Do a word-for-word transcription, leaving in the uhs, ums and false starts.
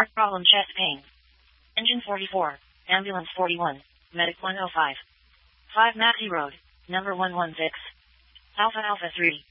Heart problem, chest pain. Engine forty-four, ambulance forty-one, medic one oh five. five Matthew Road, number one one six. Alpha Alpha three.